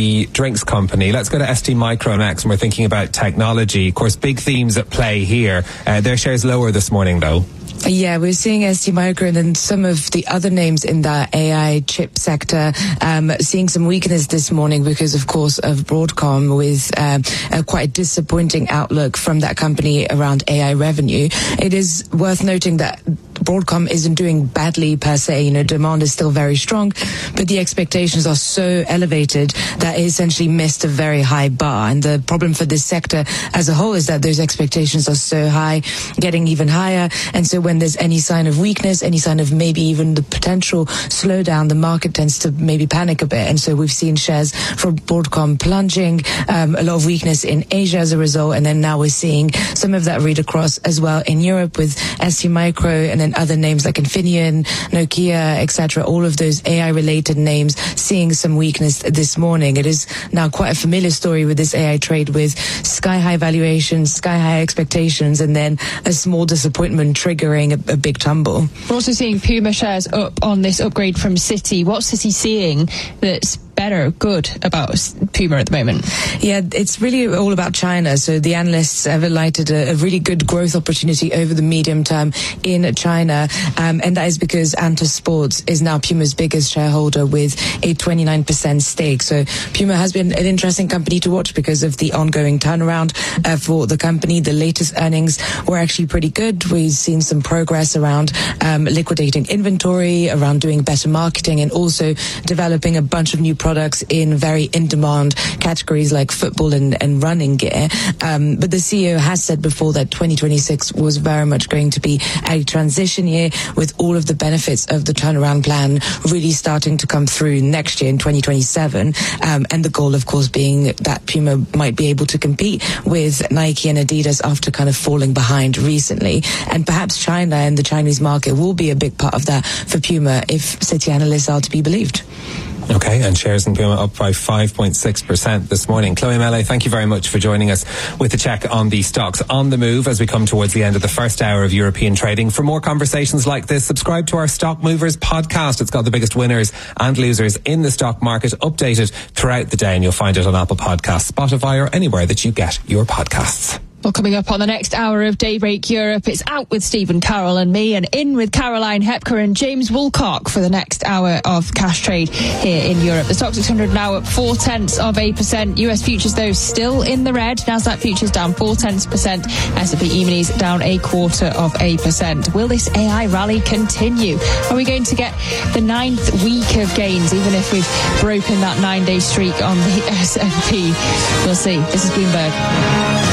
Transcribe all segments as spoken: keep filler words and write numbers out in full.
the drinks company. Let's go to S T Micro next, and we're thinking about technology. Of course, big themes at play here. Uh, their shares lower this morning, though. Yeah, we're seeing S T Micro and then some of the other names in the A I chip sector um, seeing some weakness this morning because, of course, of Broadcom with um, a quite disappointing outlook from that company around A I revenue. It is worth noting that Broadcom isn't doing badly per se. You know, demand is still very strong, but the expectations are so elevated that it essentially missed a very high bar. And the problem for this sector as a whole is that those expectations are so high, getting even higher. And so when there's any sign of weakness, any sign of maybe even the potential slowdown, the market tends to maybe panic a bit. And so we've seen shares from Broadcom plunging, um, a lot of weakness in Asia as a result. And then now we're seeing some of that read across as well in Europe with S T Micro and then other names like Infineon, Nokia, et cetera. All of those A I-related names seeing some weakness this morning. It is now quite a familiar story with this A I trade with sky-high valuations, sky-high expectations, and then a small disappointment triggering a, a big tumble. We're also seeing Puma shares up on this upgrade from Citi. What's Citi seeing that's better, good about Puma at the moment? Yeah, it's really all about China. So the analysts have highlighted a, a really good growth opportunity over the medium term in China. Um, and that is because Anta Sports is now Puma's biggest shareholder with a twenty-nine percent stake. So Puma has been an interesting company to watch because of the ongoing turnaround uh, for the company. The latest earnings were actually pretty good. We've seen some progress around um, liquidating inventory, around doing better marketing, and also developing a bunch of new products in very in-demand categories like football and, and running gear. Um, but the C E O has said before that twenty twenty-six was very much going to be a transition year with all of the benefits of the turnaround plan really starting to come through next year in twenty twenty-seven. Um, and the goal, of course, being that Puma might be able to compete with Nike and Adidas after kind of falling behind recently. And perhaps China and the Chinese market will be a big part of that for Puma if Citi analysts are to be believed. Okay, and shares in Puma up by five point six percent this morning. Chloe Mele, thank you very much for joining us with a check on the stocks on the move as we come towards the end of the first hour of European trading. For more conversations like this, subscribe to our Stock Movers podcast. It's got the biggest winners and losers in the stock market updated throughout the day, and you'll find it on Apple Podcasts, Spotify, or anywhere that you get your podcasts. Well, coming up on the next hour of Daybreak Europe, it's out with Stephen Carroll and me, and in with Caroline Hepker and James Woolcock for the next hour of cash trade here in Europe. The Stock six hundred now up four tenths of a percent. U S futures, though, still in the red. Nasdaq futures down four tenths percent. S and P E-minis down a quarter of a percent. Will this A I rally continue? Are we going to get the ninth week of gains, even if we've broken that nine-day streak on the S and P? We'll see. This is Bloomberg.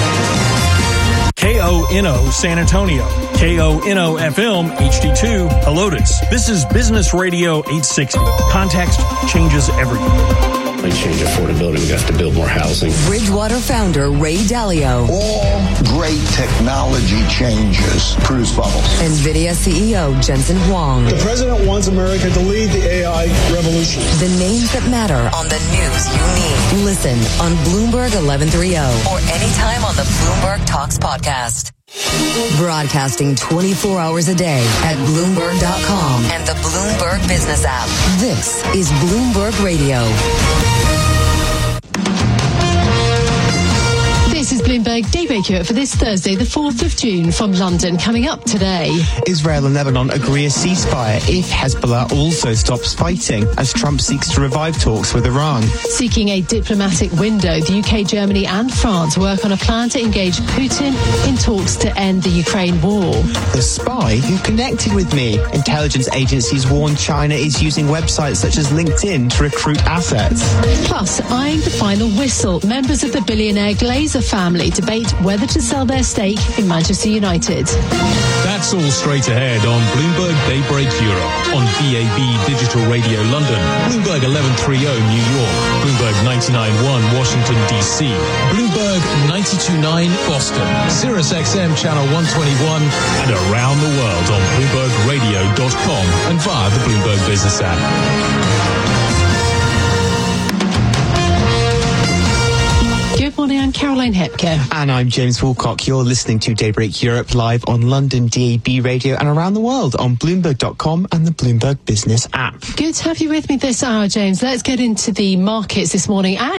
K O N O San Antonio, K O N O F M H D two Helotes. This is Business Radio eight sixty. Context changes everything. We change affordability, we have to build more housing. Bridgewater founder Ray Dalio. All great technology changes produce bubbles. NVIDIA C E O Jensen Huang. The president wants America to lead the A I revolution. The names that matter on the news you need. Listen on Bloomberg eleven thirty or anytime on the Bloomberg Talks podcast. Broadcasting twenty-four hours a day at Bloomberg dot com and the Bloomberg Business app. This is Bloomberg Radio. This is Bloomberg Daybreak Europe for this Thursday, the fourth of June from London. Coming up today, Israel and Lebanon agree a ceasefire if Hezbollah also stops fighting as Trump seeks to revive talks with Iran. Seeking a diplomatic window, the U K, Germany and France work on a plan to engage Putin in talks to end the Ukraine war. The spy who connected with me. Intelligence agencies warn China is using websites such as LinkedIn to recruit assets. Plus, eyeing the final whistle, members of the billionaire Glazer family debate whether to sell their stake in Manchester United. That's all straight ahead on Bloomberg Daybreak Europe, on B A B Digital Radio London, Bloomberg eleven thirty New York, Bloomberg ninety-nine point one Washington, D C, Bloomberg ninety-two point nine Boston, Sirius X M Channel one twenty-one, and around the world on Bloomberg Radio dot com and via the Bloomberg Business app. Good morning, I'm Caroline Hepker. And I'm James Woolcock. You're listening to Daybreak Europe live on London D A B Radio and around the world on Bloomberg dot com and the Bloomberg Business app. Good to have you with me this hour, James. Let's get into the markets this morning. Actually,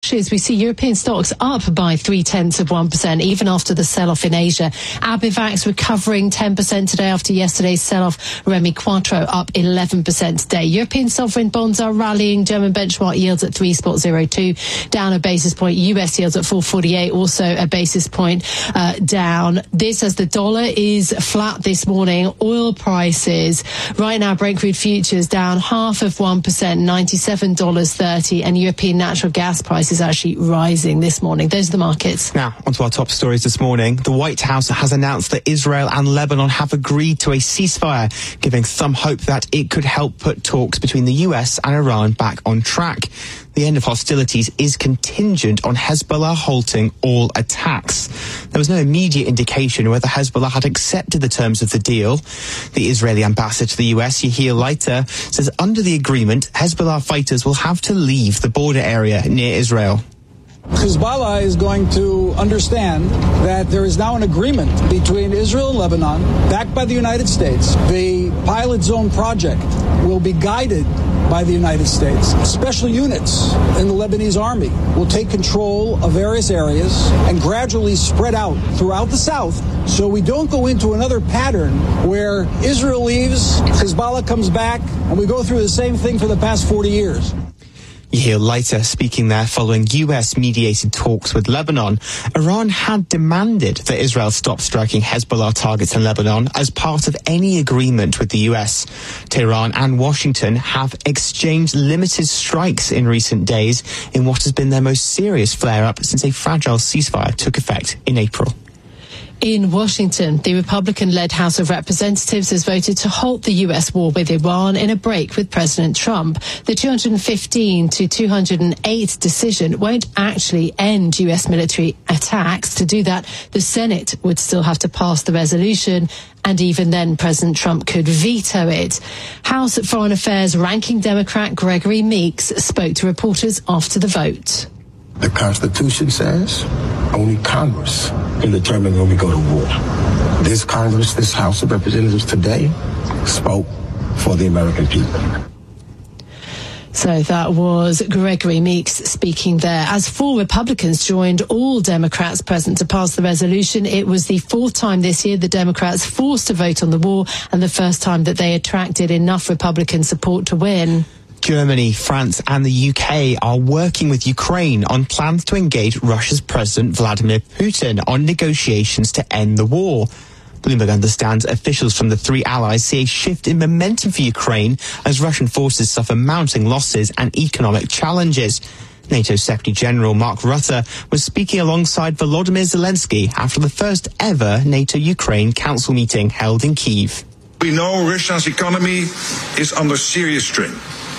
futures, we see European stocks up by three-tenths of one percent, even after the sell-off in Asia. Abivax recovering ten percent today after yesterday's sell-off. Remy Quattro up eleven percent today. European sovereign bonds are rallying. German benchmark yields at three point zero two, down a basis point. U S yields at four forty-eight, also a basis point uh, down. This as the dollar is flat this morning. Oil prices right now, Brent crude futures down half of one percent, ninety-seven dollars thirty, and European natural gas prices actually rising this morning. Those are the markets. Now, onto our top stories this morning. The White House has announced that Israel and Lebanon have agreed to a ceasefire, giving some hope that it could help put talks between the U S and Iran back on track. The end of hostilities is contingent on Hezbollah halting all attacks. There was no immediate indication whether Hezbollah had accepted the terms of the deal. The Israeli ambassador to the U S, Yehiel Leiter, says under the agreement, Hezbollah fighters will have to leave the border area near Israel. Hezbollah is going to understand that there is now an agreement between Israel and Lebanon, backed by the United States. The pilot zone project will be guided by the United States. Special units in the Lebanese army will take control of various areas and gradually spread out throughout the south, so we don't go into another pattern where Israel leaves, Hezbollah comes back, and we go through the same thing for the past forty years. Yehiel Leiter speaking there following U S-mediated talks with Lebanon. Iran had demanded that Israel stop striking Hezbollah targets in Lebanon as part of any agreement with the U S. Tehran and Washington have exchanged limited strikes in recent days in what has been their most serious flare-up since a fragile ceasefire took effect in April. In Washington, the Republican-led House of Representatives has voted to halt the U S war with Iran in a break with President Trump. The two hundred fifteen to two hundred eight decision won't actually end U S military attacks. To do that, the Senate would still have to pass the resolution, and even then President Trump could veto it. House Foreign Affairs ranking Democrat Gregory Meeks spoke to reporters after the vote. The Constitution says only Congress can determine when we go to war. This Congress, this House of Representatives today spoke for the American people. So that was Gregory Meeks speaking there. As four Republicans joined all Democrats present to pass the resolution, it was the fourth time this year the Democrats forced to vote on the war, and the first time that they attracted enough Republican support to win. Germany, France and the U K are working with Ukraine on plans to engage Russia's President Vladimir Putin on negotiations to end the war. Bloomberg understands officials from the three allies see a shift in momentum for Ukraine as Russian forces suffer mounting losses and economic challenges. NATO Secretary-General Mark Rutte was speaking alongside Volodymyr Zelensky after the first ever NATO-Ukraine Council meeting held in Kyiv. We know Russia's economy is under serious strain.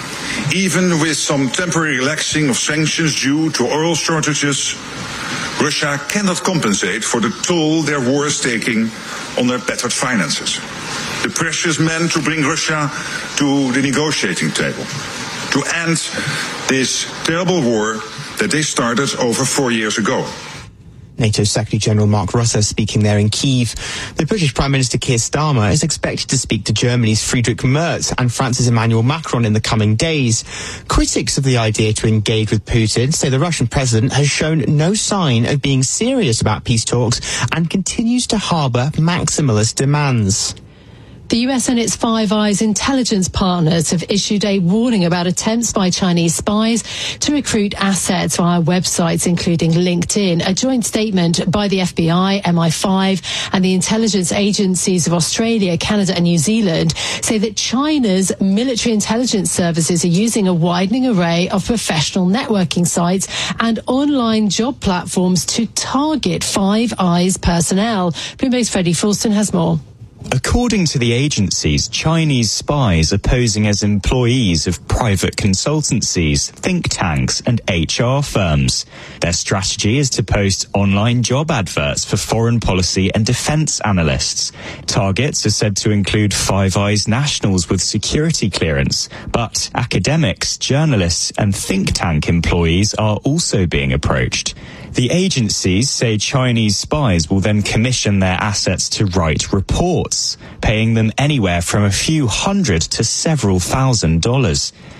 Even with some temporary relaxing of sanctions due to oil shortages, Russia cannot compensate for the toll their war is taking on their battered finances. The pressure is meant to bring Russia to the negotiating table, to end this terrible war that they started over four years ago. NATO Secretary-General Mark Rutte speaking there in Kyiv. The British Prime Minister Keir Starmer is expected to speak to Germany's Friedrich Merz and France's Emmanuel Macron in the coming days. Critics of the idea to engage with Putin say the Russian president has shown no sign of being serious about peace talks and continues to harbour maximalist demands. The U S and its Five Eyes intelligence partners have issued a warning about attempts by Chinese spies to recruit assets via websites, including LinkedIn. A joint statement by the F B I, M I five, and the intelligence agencies of Australia, Canada, and New Zealand say that China's military intelligence services are using a widening array of professional networking sites and online job platforms to target Five Eyes personnel. Bloomberg's Freddie Fulston has more. According to the agencies, Chinese spies are posing as employees of private consultancies, think tanks and H R firms. Their strategy is to post online job adverts for foreign policy and defence analysts. Targets are said to include Five Eyes nationals with security clearance, but academics, journalists and think tank employees are also being approached. The agencies say Chinese spies will then commission their assets to write reports, paying them anywhere from a few hundred to several thousand dollars.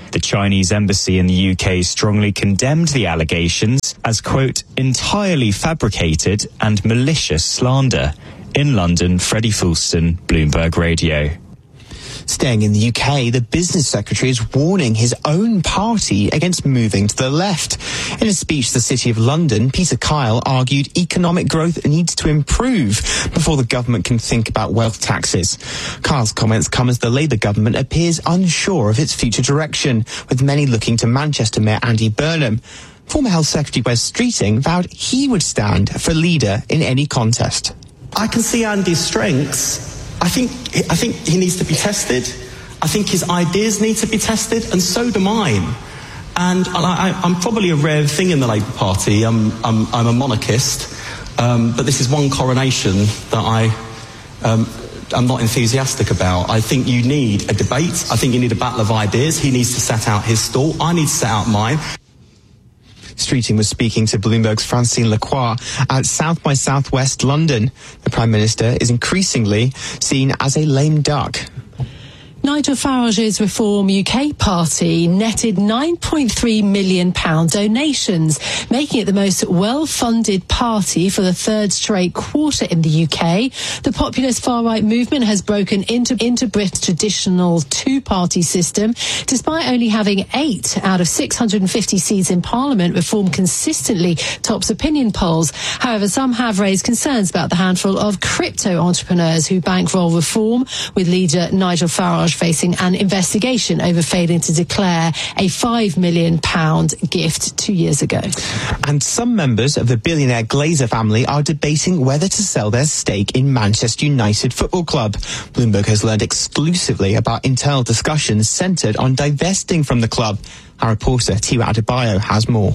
The Chinese embassy in the U K strongly condemned the allegations as, quote, entirely fabricated and malicious slander. In London, Freddie Fulston, Bloomberg Radio. Staying in the U K, the business secretary is warning his own party against moving to the left. In a speech to the City of London, Peter Kyle argued economic growth needs to improve before the government can think about wealth taxes. Kyle's comments come as the Labour government appears unsure of its future direction, with many looking to Manchester Mayor Andy Burnham. Former Health Secretary Wes Streeting vowed he would stand for leader in any contest. I can see Andy's strengths. I think I think he needs to be tested. I think his ideas need to be tested, and so do mine. And I, I, I'm probably a rare thing in the Labour Party. I'm I'm, I'm a monarchist, um, but this is one coronation that I um, I'm not enthusiastic about. I think you need a debate. I think you need a battle of ideas. He needs to set out his stall. I need to set out mine. Streeting was speaking to Bloomberg's Francine Lacroix at South by Southwest London. The Prime Minister is increasingly seen as a lame duck. Nigel Farage's Reform U K party netted nine point three million pounds donations, making it the most well-funded party for the third straight quarter in the U K. The populist far-right movement has broken into, into Britain's traditional two-party system. Despite only having eight out of six hundred fifty seats in Parliament, Reform consistently tops opinion polls. However, some have raised concerns about the handful of crypto entrepreneurs who bankroll Reform, with leader Nigel Farage facing an investigation over failing to declare a five million pounds gift two years ago. And some members of the billionaire Glazer family are debating whether to sell their stake in Manchester United Football Club. Bloomberg has learned exclusively about internal discussions centred on divesting from the club. Our reporter, Tiwa Adebayo, has more.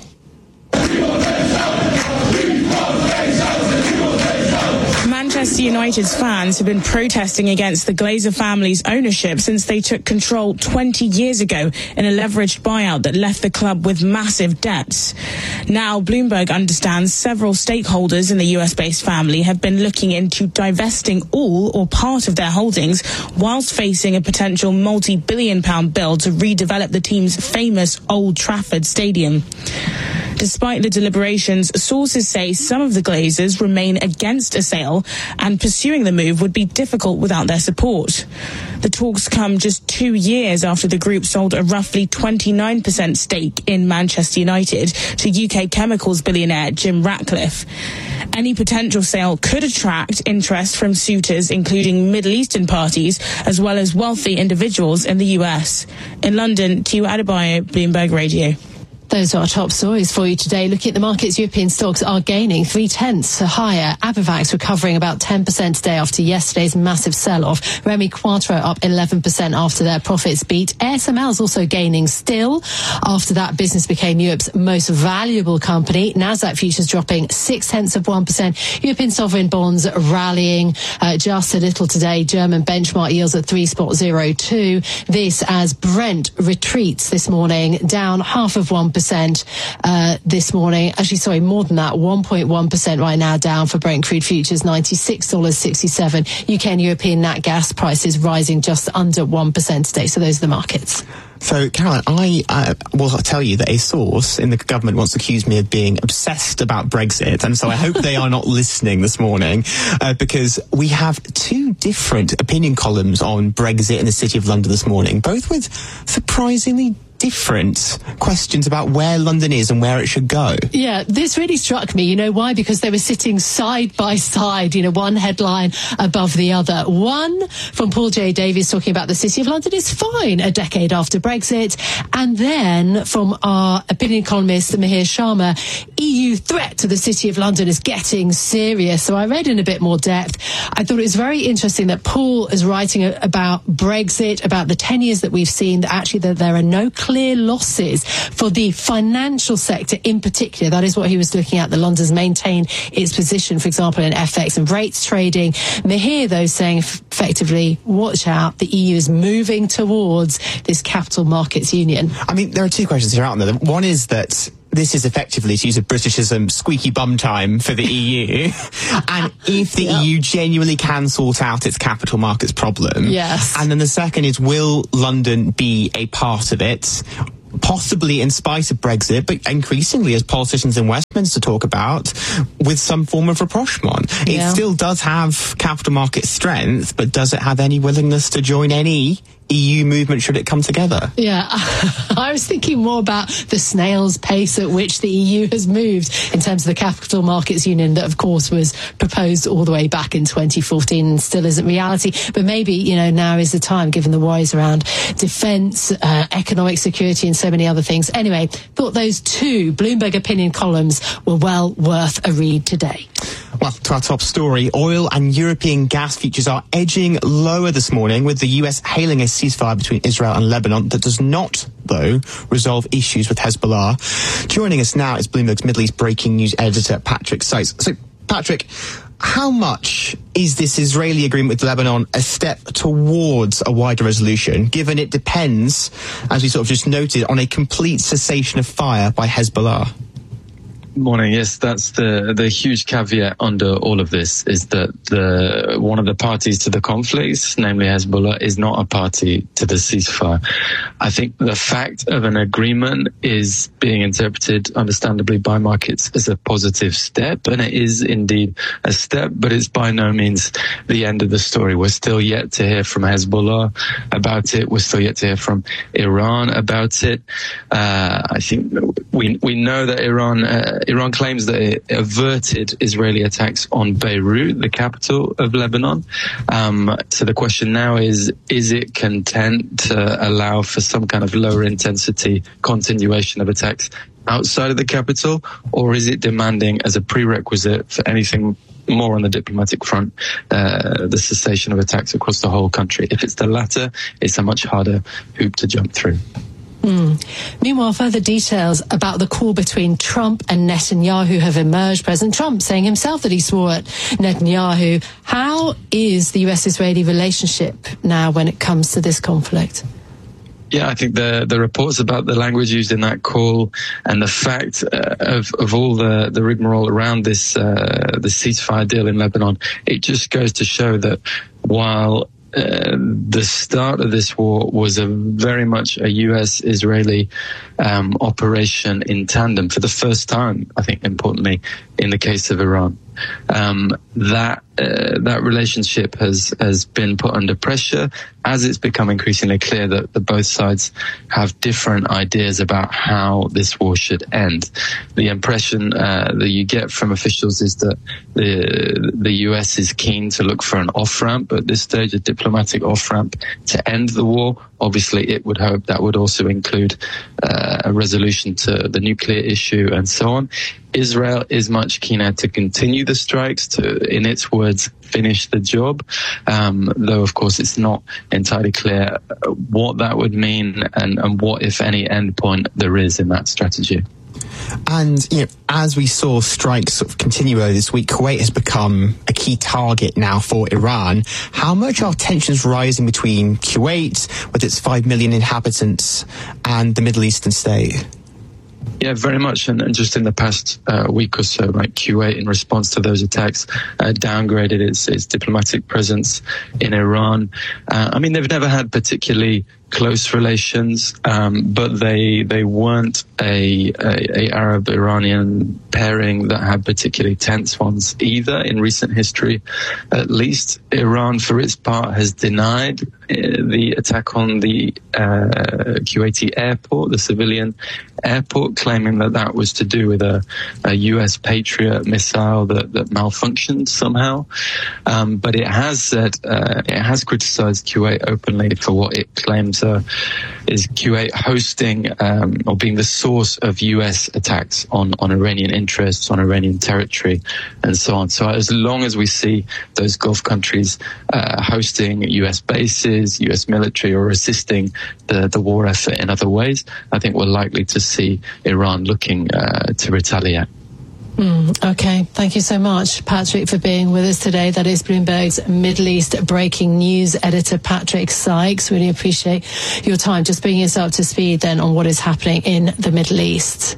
Manchester United's fans have been protesting against the Glazer family's ownership since they took control twenty years ago in a leveraged buyout that left the club with massive debts. Now, Bloomberg understands several stakeholders in the U S-based family have been looking into divesting all or part of their holdings whilst facing a potential multi-billion pound bill to redevelop the team's famous Old Trafford Stadium. Despite the deliberations, sources say some of the Glazers remain against a sale, and pursuing the move would be difficult without their support. The talks come just two years after the group sold a roughly twenty-nine percent stake in Manchester United to U K chemicals billionaire Jim Ratcliffe. Any potential sale could attract interest from suitors, including Middle Eastern parties, as well as wealthy individuals in the U S. In London, Tiwa Adebayo, Bloomberg Radio. Those are our top stories for you today. Looking at the markets, European stocks are gaining three-tenths higher. Abivax recovering about ten percent today after yesterday's massive sell-off. Remy Quattro up eleven percent after their profits beat. A S M L is also gaining still after that business became Europe's most valuable company. Nasdaq futures dropping six-tenths of one percent. European sovereign bonds rallying uh, just a little today. German benchmark yields at three point zero two. This as Brent retreats this morning, down half of one percent. Uh, this morning. Actually, sorry, more than that, one point one percent right now down for Brent crude futures, ninety-six dollars sixty-seven. U K and European nat gas prices rising just under one percent today. So those are the markets. So, Caroline, I uh, will tell you that a source in the government once accused me of being obsessed about Brexit, and so I hope they are not listening this morning, uh, because we have two different opinion columns on Brexit in the City of London this morning, both with surprisingly different questions about where London is and where it should go. Yeah, this really struck me. You know why? Because they were sitting side by side, you know, one headline above the other. One from Paul J. Davies talking about the City of London is fine a decade after Brexit. And then from our opinion columnist, Mahir Sharma, E U threat to the City of London is getting serious. So I read in a bit more depth. I thought it was very interesting that Paul is writing about Brexit, about the ten years that we've seen, that actually that there are no clear losses for the financial sector in particular. That is what he was looking at. The London's maintained its position, for example, in F X and rates trading. Mahir, though, saying effectively, watch out, the E U is moving towards this capital markets union. I mean, there are two questions here, aren't there? One is that this is effectively, to use a Britishism, squeaky bum time for the E U. And if the yep. E U genuinely can sort out its capital markets problem. Yes. And then the second is, will London be a part of it? Possibly in spite of Brexit, but increasingly, as politicians in Westminster talk about, with some form of rapprochement. Yeah. It still does have capital market strength, but does it have any willingness to join any E U movement should it come together? Yeah, I was thinking more about the snail's pace at which the E U has moved in terms of the Capital Markets Union that, of course, was proposed all the way back in twenty fourteen and still isn't reality. But maybe, you know, now is the time, given the worries around defence, uh, economic security and so many other things. Anyway, thought those two Bloomberg opinion columns were well worth a read today. Well, to our top story, oil and European gas futures are edging lower this morning, with the U S hailing a ceasefire between Israel and Lebanon that does not, though, resolve issues with Hezbollah. Joining us now is Bloomberg's Middle East breaking news editor, Patrick Sykes. So, Patrick, how much is this Israeli agreement with Lebanon a step towards a wider resolution, given it depends, as we sort of just noted, on a complete cessation of fire by Hezbollah? Morning. Yes, that's the the huge caveat under all of this, is that the one of the parties to the conflicts, namely Hezbollah, is not a party to the ceasefire. I think the fact of an agreement is being interpreted, understandably, by markets as a positive step, and it is indeed a step, but it's by no means the end of the story. We're still yet to hear from Hezbollah about it. We're still yet to hear from Iran about it. Uh, I think we we know that Iran. Uh, Iran claims that it averted Israeli attacks on Beirut, the capital of Lebanon. Um, so the question now is, is it content to allow for some kind of lower intensity continuation of attacks outside of the capital, or is it demanding as a prerequisite for anything more on the diplomatic front, uh, the cessation of attacks across the whole country? If it's the latter, it's a much harder hoop to jump through. Mm. Meanwhile, further details about the call between Trump and Netanyahu have emerged. President Trump saying himself that he swore at Netanyahu. How is the U S-Israeli relationship now when it comes to this conflict? Yeah, I think the the reports about the language used in that call and the fact uh, of of all the the rigmarole around this uh, the ceasefire deal in Lebanon, it just goes to show that while Uh, the start of this war was a very much a U S-Israeli um, operation in tandem for the first time, I think, importantly, in the case of Iran. Um, that uh, that relationship has has been put under pressure as it's become increasingly clear that, that both sides have different ideas about how this war should end. The impression uh, that you get from officials is that the the U S is keen to look for an off-ramp at this stage, a diplomatic off-ramp to end the war. Obviously, it would hope that would also include uh, a resolution to the nuclear issue and so on. Israel is much keener to continue the strikes, to, in its words, finish the job, um, though, of course, it's not entirely clear what that would mean and, and what, if any, end point there is in that strategy. And, you know, as we saw strikes sort of continue earlier this week, Kuwait has become a key target now for Iran. How much are tensions rising between Kuwait, with its five million inhabitants, and the Middle Eastern state? Yeah, very much. And, and just in the past uh, week or so, like Kuwait, in response to those attacks, uh, downgraded its, its diplomatic presence in Iran. Uh, I mean, they've never had particularly close relations, um, but they they weren't a, a, a Arab-Iranian pairing that had particularly tense ones either in recent history. At least Iran, for its part, has denied uh, the attack on the uh, Kuwaiti airport, the civilian airport, claiming that that was to do with a, a U S Patriot missile that, that malfunctioned somehow. Um, but it has said, uh, it has criticized Kuwait openly for what it claims uh, is Kuwait hosting um, or being the source of U S attacks on, on Iranian interests, on Iranian territory, and so on. So as long as we see those Gulf countries uh, hosting U S bases, U S military, or assisting the, the war effort in other ways, I think we're likely to see Iran looking uh, to retaliate. Mm, okay, thank you so much, Patrick, for being with us today. That is Bloomberg's Middle East breaking news editor, Patrick Sykes. Really appreciate your time, just bringing us up to speed then on what is happening in the Middle East.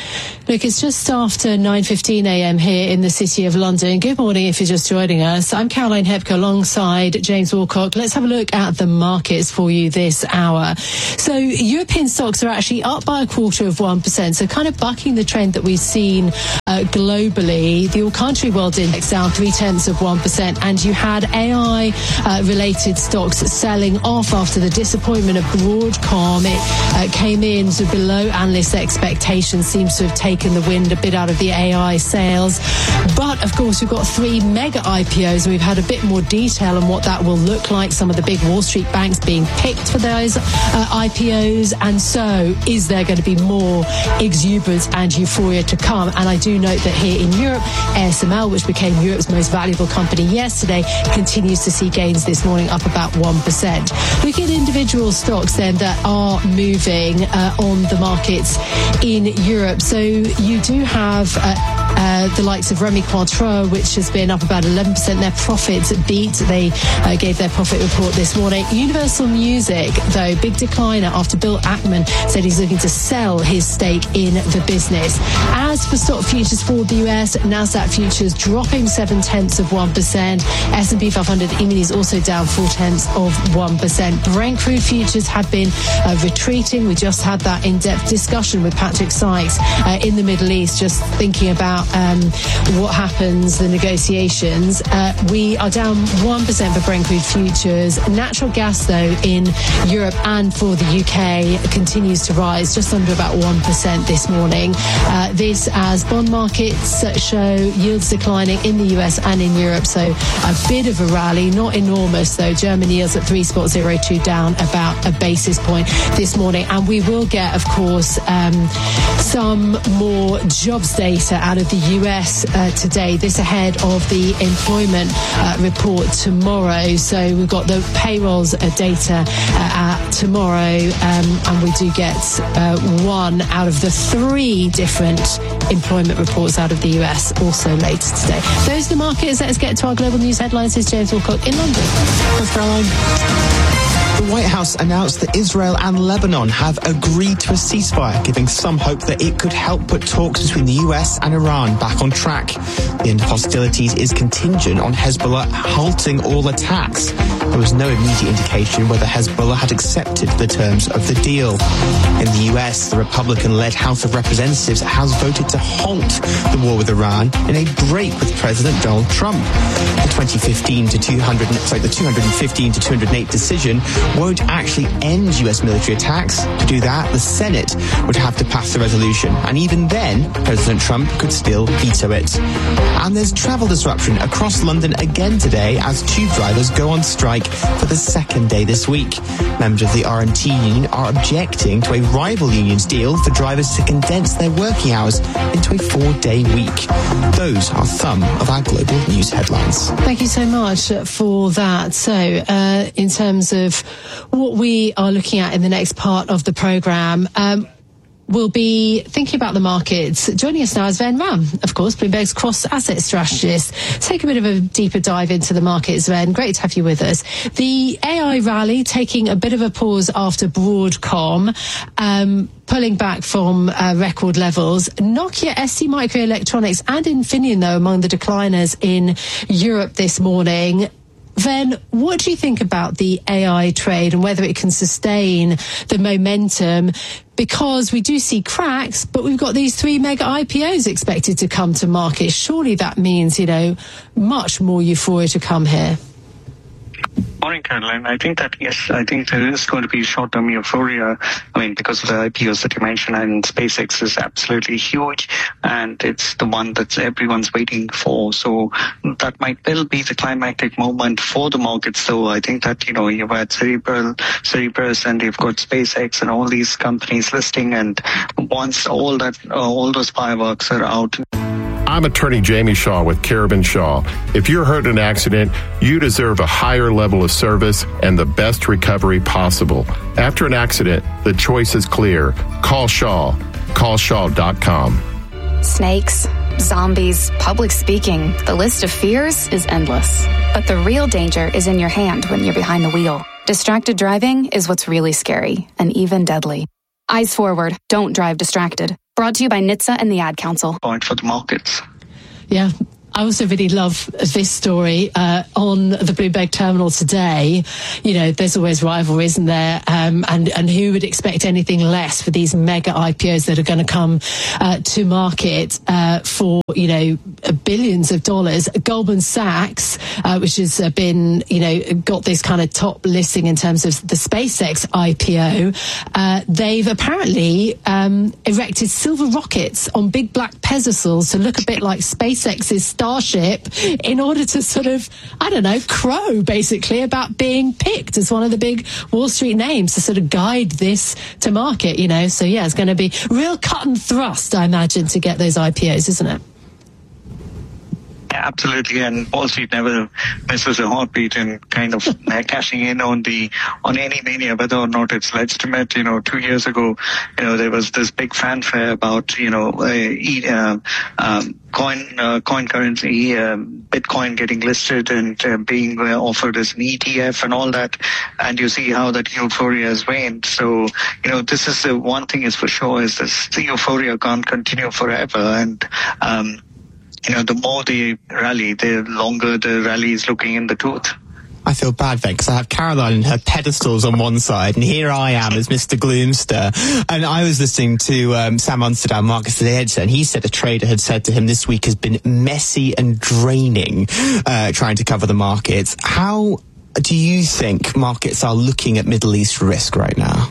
Look, it's just after nine fifteen a.m. here in the City of London. Good morning if you're just joining us. I'm Caroline Hepker alongside James Woolcock. Let's have a look at the markets for you this hour. So European stocks are actually up by a quarter of one percent, so kind of bucking the trend that we've seen uh, globally. The all-country world index down three-tenths of one percent, and you had A I-related uh, stocks selling off after the disappointment of Broadcom. It uh, came in sort of below analyst expectations, seems to have taken taken the wind a bit out of the A I sales. But, of course, we've got three mega I P Os, and we've had a bit more detail on what that will look like. Some of the big Wall Street banks being picked for those uh, I P Os. And so, is there going to be more exuberance and euphoria to come? And I do note that here in Europe, A S M L, which became Europe's most valuable company yesterday, continues to see gains this morning, up about one percent. Looking at individual stocks then that are moving uh, on the markets in Europe. So you do have uh, uh, the likes of Rémy Cointreau, which has been up about eleven percent. Their profits beat. They uh, gave their profit report this morning. Universal Music, though, big decliner after Bill Ackman said he's looking to sell his stake in the business. As for stock futures for the U S, NASDAQ futures dropping seven-tenths of one percent. S and P five hundred E-minis also down four-tenths of one percent. Brent crude futures have been uh, retreating. We just had that in-depth discussion with Patrick Sykes uh, in the Middle East, just thinking about um, what happens, the negotiations. Uh, we are down one percent for Brent crude futures. Natural gas, though, in Europe and for the U K continues to rise, just under about one percent this morning. Uh, this as bond markets show yields declining in the U S and in Europe, so a bit of a rally, not enormous, though. German yields at three point zero two, down about a basis point this morning. And we will get, of course, um, some more jobs data out of the U S uh, today, this ahead of the employment uh, report tomorrow. So we've got the payrolls uh, data uh, tomorrow, um, and we do get uh, one out of the three different employment reports out of the U S also later today. Those are the markets. Let's get to our global news headlines. This is James Woolcock in London. Thanks, Caroline. The White House announced that Israel and Lebanon have agreed to a ceasefire, giving some hope that it could help put talks between the U S and Iran back on track. The end of hostilities is contingent on Hezbollah halting all attacks. There was no immediate indication whether Hezbollah had accepted the terms of the deal. In the U S, the Republican-led House of Representatives has voted to halt the war with Iran in a break with President Donald Trump. The twenty fifteen to two hundred, sorry, the two fifteen to two oh eight decision won't actually end U S military attacks. To do that, the Senate would have to pass the resolution, and even then, President Trump could still veto it. And there's travel disruption across London again today as tube drivers go on strike for the second day this week. Members of the R and T union are objecting to a rival union's deal for drivers to condense their working hours into a four-day week. Those are some of our global news headlines. Thank you so much for that. So, uh, in terms of what we are looking at in the next part of the programme, um, we'll be thinking about the markets. Joining us now is Sven Ram, of course, Bloomberg's cross-asset strategist. Let's take a bit of a deeper dive into the markets, Sven. Great to have you with us. The A I rally taking a bit of a pause after Broadcom, um, pulling back from uh, record levels. Nokia, S T Microelectronics and Infineon, though, among the decliners in Europe this morning. Then, what do you think about the A I trade and whether it can sustain the momentum? Because we do see cracks, but we've got these three mega I P Os expected to come to market. Surely that means, you know, much more euphoria to come here. Morning, Caroline. I think that, yes, I think there is going to be short-term euphoria. I mean, because of the I P Os that you mentioned, and SpaceX is absolutely huge, and it's the one that everyone's waiting for. So that might well be the climactic moment for the markets, though. I think that, you know, you've had Cerebral, Cerebras, and you've got SpaceX and all these companies listing, and once all that, uh, all those fireworks are out. I'm attorney Jamie Shaw with Carabin Shaw. If you're hurt in an accident, you deserve a higher level of service and the best recovery possible. After an accident, the choice is clear. Call Shaw. Call shaw dot com. Snakes, zombies, public speaking. The list of fears is endless. But the real danger is in your hand when you're behind the wheel. Distracted driving is what's really scary and even deadly. Eyes forward. Don't drive distracted. Brought to you by N H T S A and the Ad Council. Point for the markets. Yeah. I also really love this story uh, on the Bloomberg terminal today. You know, there's always rivalry, isn't there? Um, and, and who would expect anything less for these mega I P Os that are going to come uh, to market uh, for, you know, billions of dollars? Goldman Sachs, uh, which has uh, been, you know, got this kind of top listing in terms of the SpaceX I P O. Uh, they've apparently um, erected silver rockets on big black pedestals to look a bit like SpaceX's Starship in order to sort of, I don't know, crow basically about being picked as one of the big Wall Street names to sort of guide this to market, you know. So yeah, it's going to be real cut and thrust, I imagine, to get those I P Os, isn't it? Absolutely, and Wall Street never misses a heartbeat in kind of cashing in on the on any mania, whether or not it's legitimate. You know, two years ago, you know, there was this big fanfare about, you know, uh, uh, um, coin uh, coin currency, uh, Bitcoin getting listed and uh, being uh, offered as an E T F and all that, and you see how that euphoria has waned. So, you know, this is the one thing is for sure is this: the euphoria can't continue forever, and um, you know, the more they rally, the longer the rally is looking in the tooth. I feel bad then, because I have Caroline and her pedestals on one side, and here I am as Mister Gloomster. And I was listening to um, Sam Unsterdam, Marcus the editor, and he said a trader had said to him this week has been messy and draining, uh, trying to cover the markets. How do you think markets are looking at Middle East risk right now?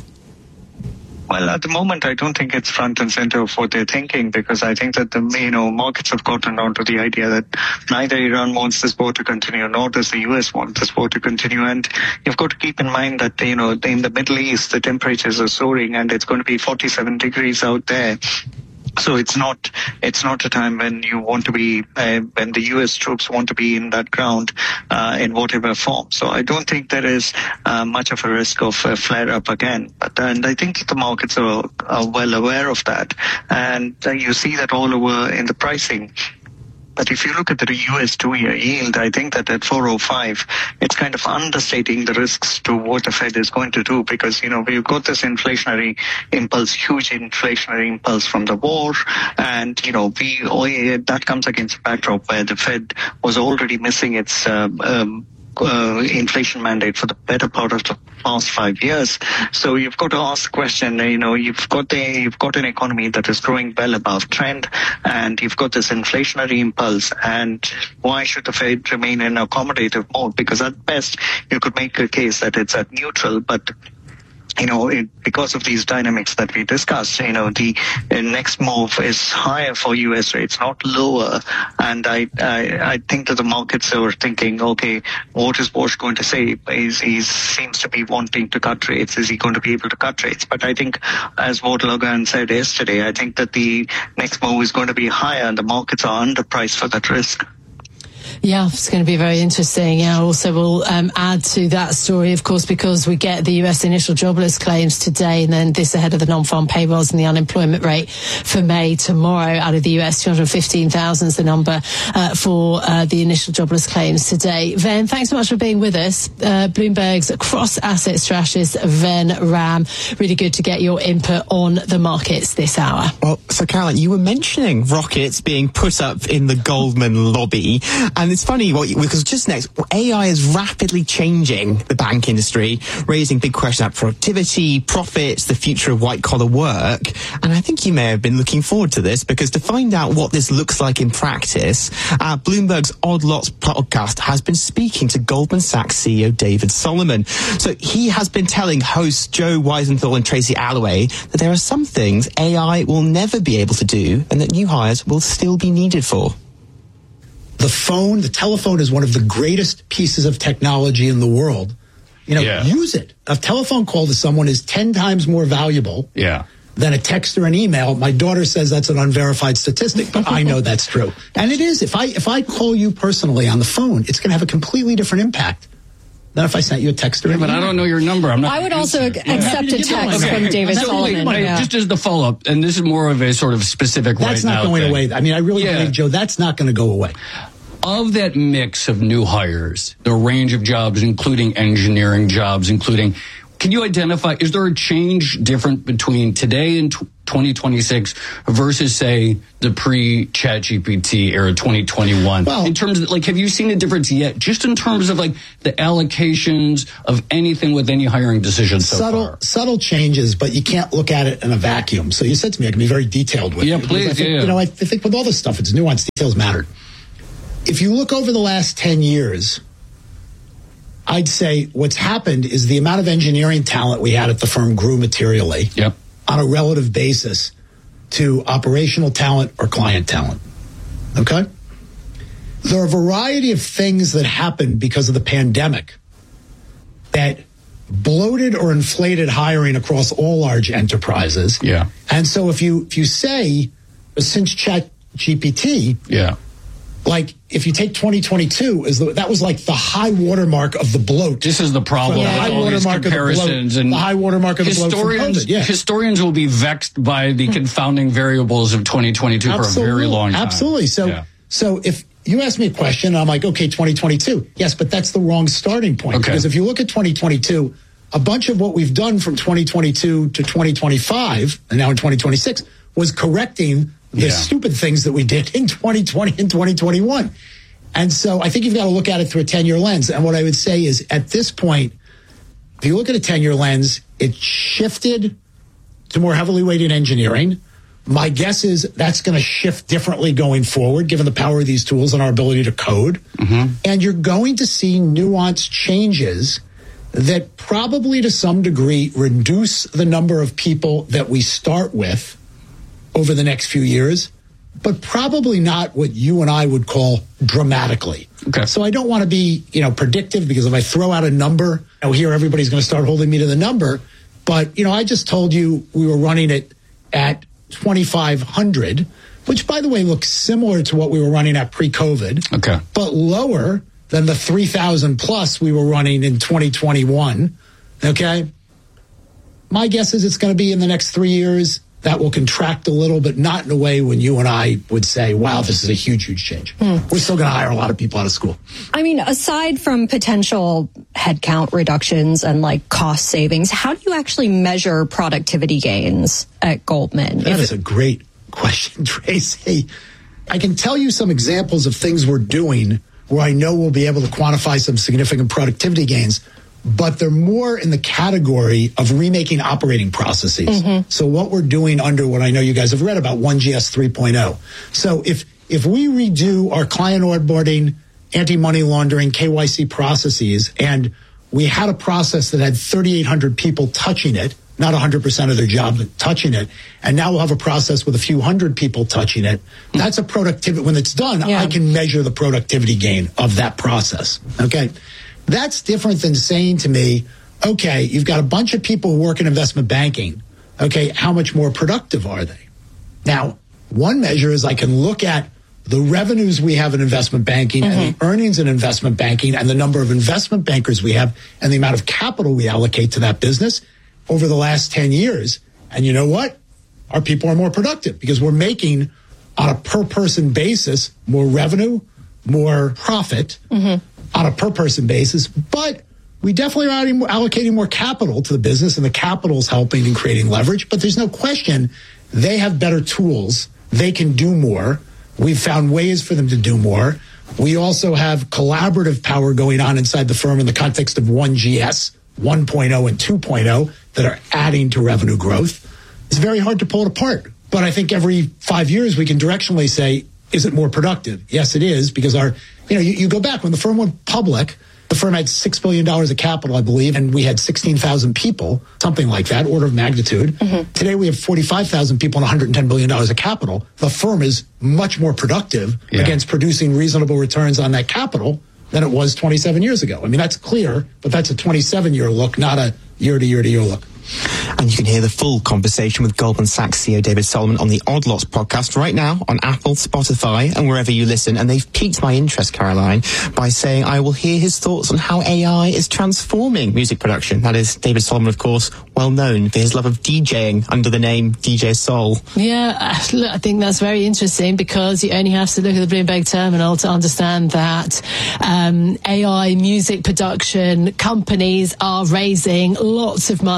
Well, at the moment, I don't think it's front and center of what they're thinking, because I think that the, you know, markets have gotten onto the idea that neither Iran wants this war to continue, nor does the U S want this war to continue. And you've got to keep in mind that, you know, in the Middle East, the temperatures are soaring and it's going to be forty-seven degrees out there. So it's not it's not a time when you want to be uh, when the U S troops want to be in that ground uh, in whatever form. So I don't think there is uh, much of a risk of a flare up again. But and I think the markets are, are well aware of that, and uh, you see that all over in the pricing. But if you look at the U S two-year yield, I think that at four oh five, it's kind of understating the risks to what the Fed is going to do, because, you know, we've got this inflationary impulse, huge inflationary impulse from the war. And, you know, we that comes against a backdrop where the Fed was already missing its um, um, uh, inflation mandate for the better part of the past five years. So you've got to ask the question, you know, you've got the, you've got an economy that is growing well above trend, and you've got this inflationary impulse, and why should the Fed remain in accommodative mode? Because at best, you could make a case that it's at neutral, but you know, it, because of these dynamics that we discussed, you know, the, the next move is higher for U S rates, not lower. And I, I, I think that the markets are thinking, okay, what is Bush going to say? He's, he seems to be wanting to cut rates. Is he going to be able to cut rates? But I think, as Ward Logan said yesterday, I think that the next move is going to be higher, and the markets are underpriced for that risk. Yeah, it's going to be very interesting. Yeah, also we'll um, add to that story, of course, because we get the U S initial jobless claims today, and then this ahead of the non-farm payrolls and the unemployment rate for May tomorrow out of the U S. two hundred fifteen thousand is the number uh, for uh, the initial jobless claims today. Ven, thanks so much for being with us. Uh, Bloomberg's cross-asset strategist, Ven Ram. Really good to get your input on the markets this hour. Well, so Caroline, you were mentioning rockets being put up in the Goldman lobby. And it's funny, what, because just next, A I is rapidly changing the bank industry, raising big questions about productivity, profits, the future of white-collar work. And I think you may have been looking forward to this, because to find out what this looks like in practice, uh, Bloomberg's Odd Lots podcast has been speaking to Goldman Sachs C E O David Solomon. So he has been telling hosts Joe Weisenthal and Tracy Alloway that there are some things A I will never be able to do, and that new hires will still be needed for. The phone, the telephone is one of the greatest pieces of technology in the world. You know, yeah. Use it. A telephone call to someone is ten times more valuable yeah. than a text or an email. My daughter says that's an unverified statistic, but I know that's true. And it is. If I if I call you personally on the phone, it's going to have a completely different impact than if I sent you a text or an yeah, email. But I don't know your number. I'm not. I would also ac- accept yeah. a text okay. from David so, Solomon. But yeah. just as the follow-up, and this is more of a sort of specific that's right now not going thing. away. I mean, I really yeah. believe, Joe, that's not going to go away. Of that mix of new hires, the range of jobs, including engineering jobs, including, can you identify, is there a change different between today and t- twenty twenty-six versus, say, the pre-ChatGPT era twenty twenty-one? Well, in terms of, like, have you seen a difference yet? Just in terms of, like, the allocations of anything with any hiring decisions so subtle, far? Subtle changes, but you can't look at it in a vacuum. So you said to me I can be very detailed with yeah, you. Please, I think, yeah, You know, I, I think with all this stuff, it's nuanced. Details matter. If you look over the last ten years, I'd say what's happened is the amount of engineering talent we had at the firm grew materially yep. on a relative basis to operational talent or client talent. Okay? There are a variety of things that happened because of the pandemic that bloated or inflated hiring across all large enterprises. Yeah. And so if you if you say since ChatGPT, yeah. like if you take twenty twenty-two, is the, that was like the high watermark of the bloat. This is the problem. The Yeah. high All these watermark of the bloat. comparisons and The high watermark of the bloat from historians, COVID. Yeah. historians will be vexed by the confounding variables of twenty twenty-two Absolutely. for a very long time. Absolutely. So, yeah. so if you ask me a question, I'm like, okay, twenty twenty-two. Yes, but that's the wrong starting point. Okay. Because if you look at twenty twenty-two, a bunch of what we've done from twenty twenty-two to twenty twenty-five, and now in twenty twenty-six, was correcting the Yeah. stupid things that we did in twenty twenty and twenty twenty-one. And so I think you've got to look at it through a ten-year lens. And what I would say is at this point, if you look at a ten-year lens, it shifted to more heavily weighted engineering. My guess is that's going to shift differently going forward, given the power of these tools and our ability to code. Mm-hmm. And you're going to see nuanced changes that probably to some degree reduce the number of people that we start with over the next few years, but probably not what you and I would call dramatically. Okay. So I don't want to be, you know, predictive, because if I throw out a number, you know, here everybody's going to start holding me to the number. But, you know, I just told you we were running it at twenty-five hundred, which, by the way, looks similar to what we were running at pre-COVID. Okay. But lower than the three thousand plus we were running in twenty twenty-one. Okay. My guess is it's going to be in the next three years. That will contract a little, but not in a way when you and I would say, wow, this is a huge, huge change. Hmm. We're still going to hire a lot of people out of school. I mean, aside from potential headcount reductions and like cost savings, how do you actually measure productivity gains at Goldman? That is a great question, Tracy. I can tell you some examples of things we're doing where I know we'll be able to quantify some significant productivity gains, but they're more in the category of remaking operating processes. Mm-hmm. So what we're doing under what I know you guys have read about one G S three point oh. So if if we redo our client onboarding, anti-money laundering, K Y C processes, and we had a process that had thirty-eight hundred people touching it, not one hundred percent of their job, but touching it, and now we'll have a process with a few hundred people touching it, that's a productivity. When it's done, Yeah. I can measure the productivity gain of that process. Okay? That's different than saying to me, okay, you've got a bunch of people who work in investment banking. Okay, how much more productive are they? Now, one measure is I can look at the revenues we have in investment banking mm-hmm. and the earnings in investment banking and the number of investment bankers we have and the amount of capital we allocate to that business over the last ten years. And you know what? Our people are more productive because we're making, on a per person basis, more revenue, more profit. Mm-hmm. on a per person basis, but we definitely are allocating more capital to the business, and the capital is helping in creating leverage. But there's no question they have better tools. They can do more. We've found ways for them to do more. We also have collaborative power going on inside the firm in the context of one G S, one point oh and two point oh that are adding to revenue growth. It's very hard to pull it apart. But I think every five years we can directionally say, is it more productive? Yes, it is, because our, you know, you, you go back when the firm went public, the firm had six billion dollars of capital, I believe, and we had sixteen thousand people, something like that, order of magnitude. Mm-hmm. Today we have forty-five thousand people and one hundred ten billion dollars of capital. The firm is much more productive yeah. against producing reasonable returns on that capital than it was twenty-seven years ago. I mean, that's clear, but that's a twenty-seven year look, not a year to year to year look. And you can hear the full conversation with Goldman Sachs C E O David Solomon on the Odd Lots podcast right now on Apple, Spotify, and wherever you listen. And they've piqued my interest, Caroline, by saying I will hear his thoughts on how A I is transforming music production. That is David Solomon, of course, well known for his love of DJing under the name D J Sol. Yeah, look, I think that's very interesting, because you only have to look at the Bloomberg terminal to understand that um, A I music production companies are raising lots of money because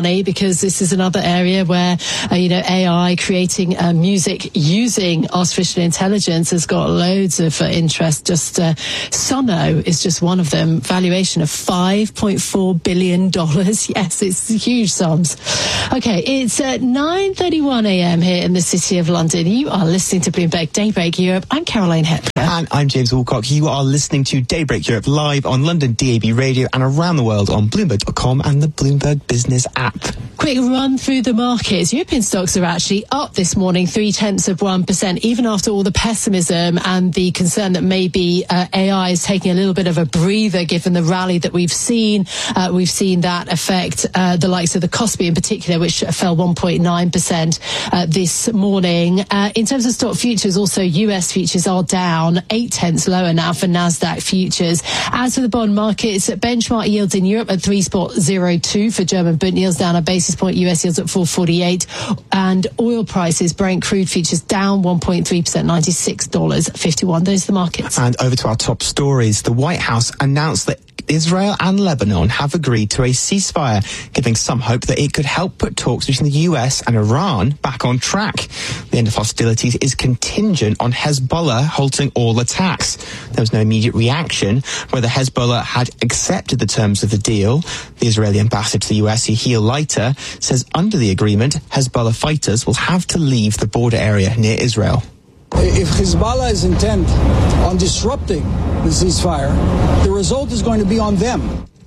because this is another area where, uh, you know, A I creating uh, music using artificial intelligence has got loads of uh, interest. Just uh, Sono is just one of them. Valuation of five point four billion dollars. Yes, it's huge sums. Okay, it's uh, nine thirty-one a.m. here in the City of London. You are listening to Bloomberg Daybreak Europe. I'm Caroline Hepker. And I'm James Woolcock. You are listening to Daybreak Europe live on London D A B Radio and around the world on Bloomberg dot com and the Bloomberg Business app. Quick run through the markets. European stocks are actually up this morning, three tenths of one percent, even after all the pessimism and the concern that maybe uh, A I is taking a little bit of a breather given the rally that we've seen. Uh, we've seen that affect uh, the likes of the Kospi in particular, which fell one point nine percent uh, this morning. Uh, in terms of stock futures, also U S futures are down, eight tenths lower now for NASDAQ futures. As for the bond markets, benchmark yields in Europe at three point zero two for German Bund yields, down a basis point. U S yields at four forty-eight. And oil prices, Brent crude futures down one point three percent, ninety-six dollars fifty-one. Those are the markets. And over to our top stories. The White House announced that Israel and Lebanon have agreed to a ceasefire, giving some hope that it could help put talks between the U S and Iran back on track. The end of hostilities is contingent on Hezbollah halting all attacks. There was no immediate reaction whether Hezbollah had accepted the terms of the deal. The Israeli ambassador to the U S, Yehiel Leiter, says under the agreement, Hezbollah fighters will have to leave the border area near Israel. If Hezbollah is intent on disrupting the ceasefire, the result is going to be on them.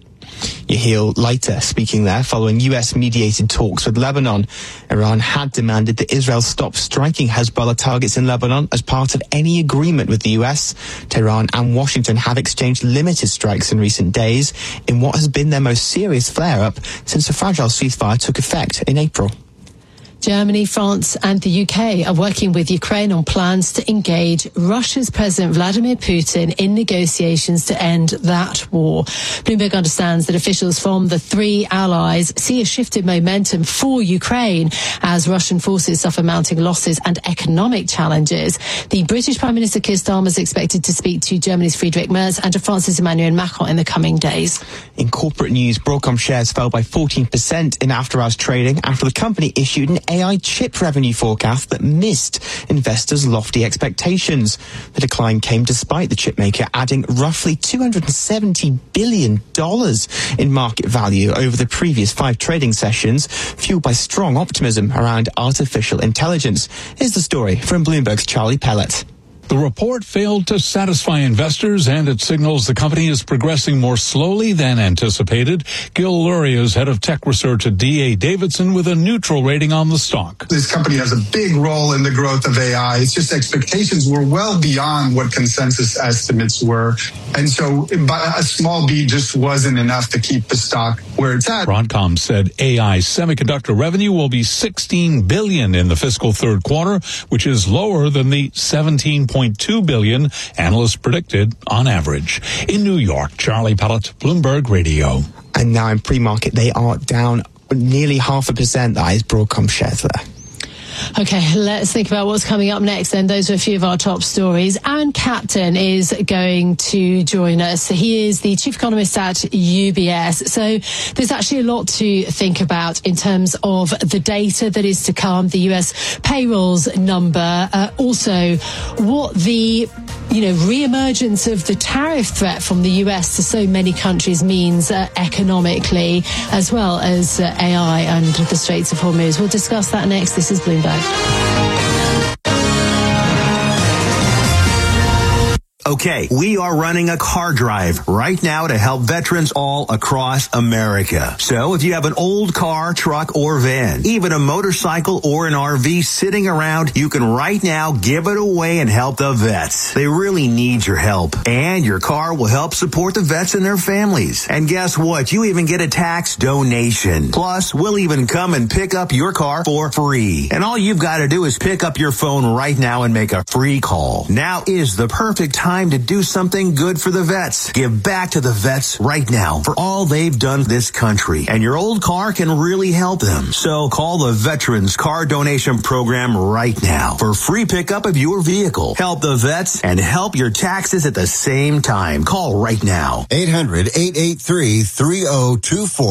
Yehiel Leiter speaking there following U S-mediated talks with Lebanon. Iran had demanded that Israel stop striking Hezbollah targets in Lebanon as part of any agreement with the U S. Tehran and Washington have exchanged limited strikes in recent days in what has been their most serious flare-up since the fragile ceasefire took effect in April. Germany, France and the U K are working with Ukraine on plans to engage Russia's President Vladimir Putin in negotiations to end that war. Bloomberg understands that officials from the three allies see a shift in momentum for Ukraine as Russian forces suffer mounting losses and economic challenges. The British Prime Minister Keir Starmer is expected to speak to Germany's Friedrich Merz and to France's Emmanuel Macron in the coming days. In corporate news, Broadcom shares fell by fourteen percent in after-hours trading after the company issued an A I chip revenue forecast that missed investors' lofty expectations. The decline came despite the chipmaker adding roughly two hundred seventy billion dollars in market value over the previous five trading sessions, fueled by strong optimism around artificial intelligence. Here's the story from Bloomberg's Charlie Pellet. The report failed to satisfy investors, and it signals the company is progressing more slowly than anticipated. Gil Luria is head of tech research at D A Davidson with a neutral rating on the stock. This company has a big role in the growth of A I. It's just expectations were well beyond what consensus estimates were. And so a small beat just wasn't enough to keep the stock where it's at. Broadcom said A I semiconductor revenue will be sixteen billion dollars in the fiscal third quarter, which is lower than the seventeen point two billion dollars analysts predicted on average. In New York, Charlie Pellet, Bloomberg Radio. And now in pre-market, they are down nearly half a percent. That is Broadcom shares there. Okay, let's think about what's coming up next then. Those are a few of our top stories. Aaron Captain is going to join us. He is the chief economist at U B S. So there's actually a lot to think about in terms of the data that is to come, the U S payrolls number, uh, also what the you know, re-emergence of the tariff threat from the U S to so many countries means uh, economically, as well as uh, A I and the Straits of Hormuz. We'll discuss that next. This is Bloomberg. Okay, we are running a car drive right now to help veterans all across America. So if you have an old car, truck, or van, even a motorcycle or an R V sitting around, you can right now give it away and help the vets. They really need your help. And your car will help support the vets and their families. And guess what? You even get a tax donation. Plus, we'll even come and pick up your car for free. And all you've got to do is pick up your phone right now and make a free call. Now is the perfect time to do something good for the vets. Give back to the vets right now for all they've done for this country. And your old car can really help them. So call the Veterans Car Donation Program right now for free pickup of your vehicle. Help the vets and help your taxes at the same time. Call right now. eight hundred, eight eight three, three oh two four.